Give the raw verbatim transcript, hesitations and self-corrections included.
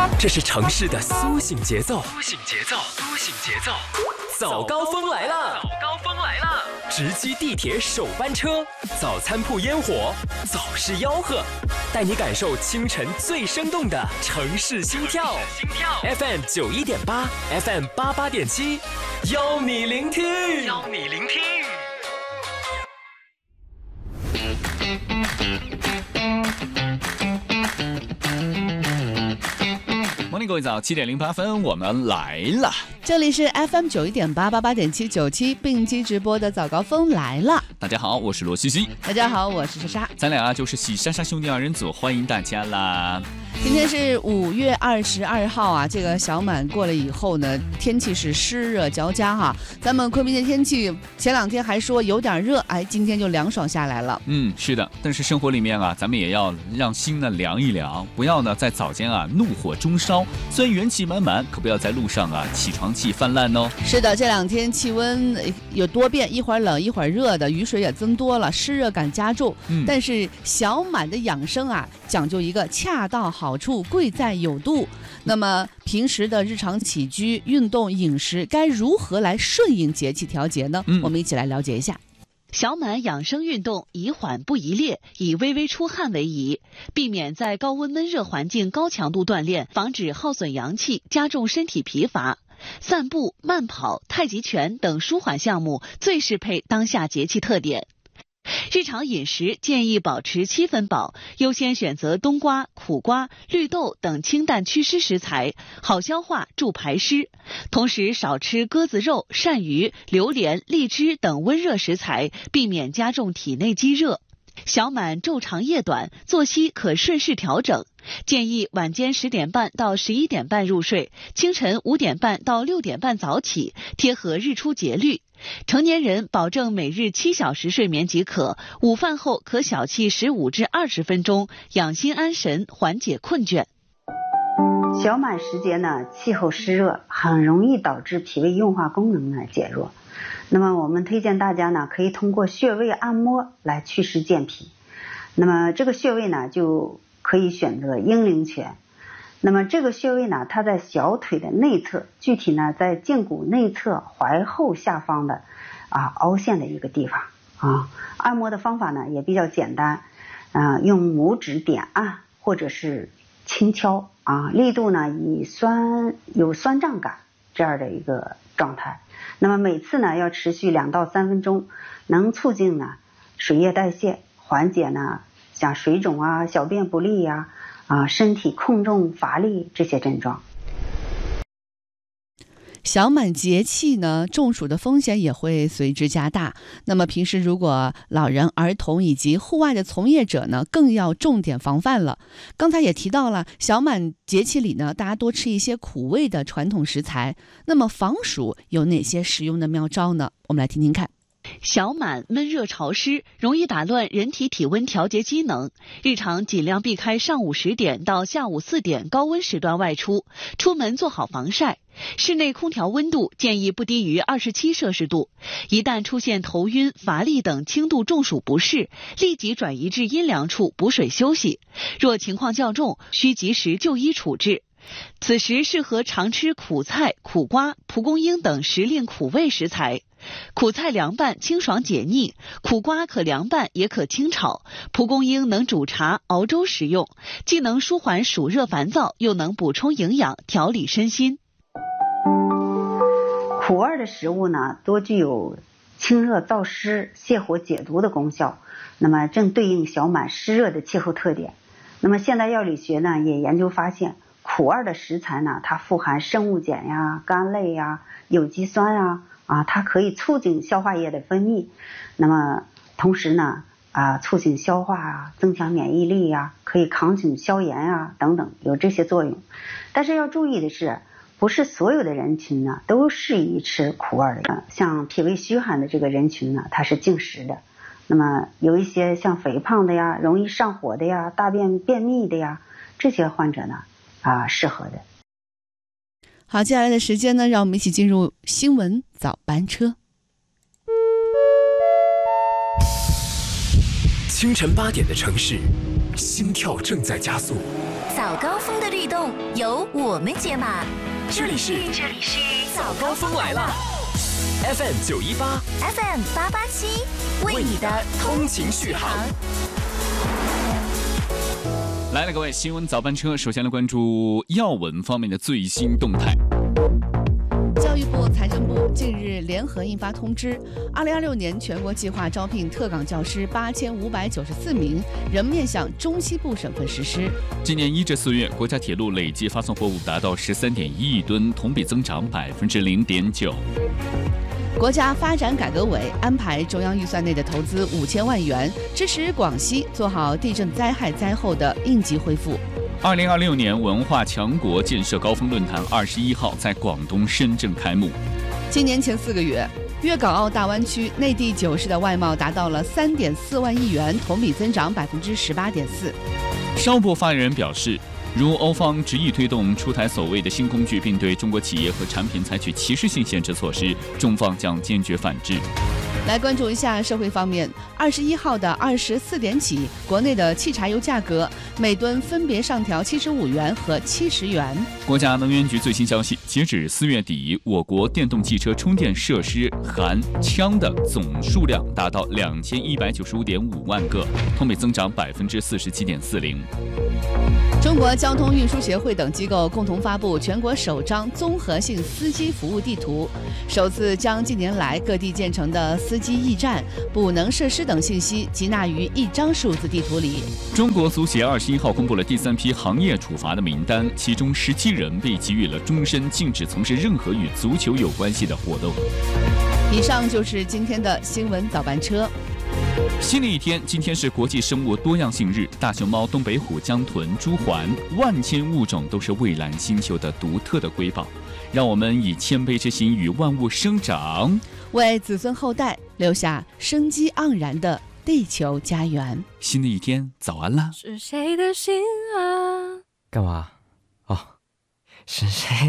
这是城市的苏醒节奏，苏醒节奏，苏醒节奏。早高峰来了，早高峰来了！直击地铁首班车，早餐铺烟火，早市吆喝，带你感受清晨最生动的城市心跳。心跳 F M 九一点八 ，F M 八八点七，邀你聆听，邀你聆听。 各位早，七点零八分，我们来了。 这里是 F M 九一点八八八点七九七并机直播的早高峰来了。 大家好，我是罗西西。 大家好，我是莎莎。 咱俩就是喜莎莎兄弟二人组，欢迎大家啦。 今天是五月二十二号啊，这个小满过了以后呢，天气是湿热交加哈。咱们昆明的天气前两天还说有点热，哎，今天就凉爽下来了。 嗯，是的，但是生活里面啊，咱们也要让心呢凉一凉，不要呢在早间啊怒火中烧。虽然元气满满，可不要在路上啊起床气泛滥哦。 是的，这两天气温有多变，一会儿冷一会儿热的，雨水也增多了，湿热感加重。嗯，但是小满的养生啊，讲究一个恰到好处，贵在有度。那么平时的日常起居、运动、饮食该如何来顺应节气调节呢？嗯，我们一起来了解一下。 小满养生运动宜缓不宜烈，以微微出汗为宜，避免在高温闷热环境高强度锻炼，防止耗损阳气，加重身体疲乏。散步、慢跑、太极拳等舒缓项目最适配当下节气特点。日常饮食建议保持七分饱，优先选择冬瓜、苦瓜、绿豆等清淡祛湿食材，好消化助排湿。同时少吃鸽子肉、鳝鱼、榴莲、荔枝等温热食材，避免加重体内积热。小满昼长夜短，作息可顺势调整，建议晚间十点半到十一点半入睡，清晨五点半到六点半早起，贴合日出节律。成年人保证每日七小时睡眠即可，午饭后可小憩十五至二十分钟，养心安神，缓解困倦。 小满时节呢，气候湿热，很容易导致脾胃运化功能呢减弱。那么我们推荐大家呢，可以通过穴位按摩来祛湿健脾。那么这个穴位呢，就可以选择阴陵泉。那么这个穴位呢，它在小腿的内侧，具体呢在胫骨内侧踝后下方的啊凹陷的一个地方啊。按摩的方法呢也比较简单，啊用拇指点按或者是轻敲啊，力度呢以酸有酸胀感这样的一个状态。那么每次呢要持续两到三分钟，能促进呢水液代谢，缓解呢像水肿啊、小便不利呀、啊、啊身体控重乏力这些症状。 小满节气呢，中暑的风险也会随之加大。那么平时如果老人、儿童以及户外的从业者呢，更要重点防范了。刚才也提到了，小满节气里呢，大家多吃一些苦味的传统食材。那么防暑有哪些实用的妙招呢？我们来听听看。 小满闷热潮湿，容易打乱人体体温调节机能。日常尽量避开上午十点到下午四点高温时段外出，出门做好防晒。室内空调温度建议不低于二十七摄氏度。一旦出现头晕、乏力等轻度中暑不适，立即转移至阴凉处补水休息。若情况较重，需及时就医处置。此时适合常吃苦菜、苦瓜、蒲公英等时令苦味食材。苦菜凉拌清爽解腻，苦瓜可凉拌也可清炒，蒲公英能煮茶熬粥食用，既能舒缓暑热烦躁，又能补充营养调理身心。 苦味的食物呢，多具有清热燥湿、泻火解毒的功效，那么正对应小满湿热的气候特点。那么现代药理学呢也研究发现，苦味的食材呢，它富含生物碱呀、苷类呀、有机酸呀，啊，它可以促进消化液的分泌，那么同时呢，啊，促进消化啊，增强免疫力呀，可以抗菌消炎啊等等，有这些作用。但是要注意的是，不是所有的人群呢都适宜吃苦味的，像脾胃虚寒的这个人群呢，它是禁食的。那么有一些像肥胖的呀、容易上火的呀、大便便秘的呀，这些患者呢，啊，适合的。 好，接下来的时间呢，让我们一起进入新闻早班车。 清晨八点的城市，心跳正在加速， 早高峰的律动由我们解码。 这里是这里是早高峰来了 ，F M 九一八 ，F M 八八七，为你的通勤续航。 来了，各位新闻早班车，首先来关注要闻方面的最新动态。 教育部、财政部近日联合印发通知，二零二六年全国计划招聘特岗教师八千五百九十四名，仍面向中西部省份实施。 今年一至四月，国家铁路累计发送货物达到十三点一亿吨，同比增长百分之零点九。 国家发展改革委安排中央预算内的投资五千万元，支持广西做好地震灾害灾后的应急恢复。 二零二六年文化强国建设高峰论坛二十一号在广东深圳开幕。 今年前四个月，粤港澳大湾区内地九市的外贸达到了三点四万亿元，同比增长百分之十八点四。 商务部发言人表示，如欧方执意推动出台所谓的新工具，并对中国企业和产品采取歧视性限制措施，中方将坚决反制。 来关注一下社会方面，二十一号的二十四点起，国内的汽柴油价格每吨分别上调七十五元和七十元。 国家能源局最新消息，截止四月底，我国电动汽车充电设施含枪的总数量达到两千一百九十五点五万个，同比增长百分之四十七点四零。 中国交通运输协会等机构共同发布全国首张综合性司机服务地图，首次将近年来各地建成的司机驿站、补能设施等信息集纳于一张数字地图里。 中国足协二十一号公布了第三批行业处罚的名单，其中十七人被给予了终身禁止从事任何与足球有关系的活动。 以上就是今天的新闻早班车。 新的一天，今天是国际生物多样性日，大熊猫、东北虎、江豚、朱鹮，万千物种都是蔚蓝星球的独特的瑰宝。让我们以谦卑之心与万物生长， 为子孙后代留下生机盎然的地球家园。 新的一天，早安啦！ 是谁的心啊？干嘛？哦，是谁？